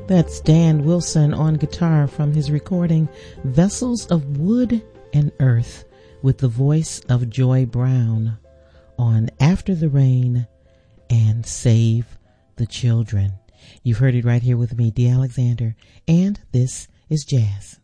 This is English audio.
That's Dan Wilson on guitar from his recording Vessels of Wood and Earth with the voice of Joy Brown on After the Rain and Save the Children. You've heard it right here with me, Dee Alexander, and this is Jazz.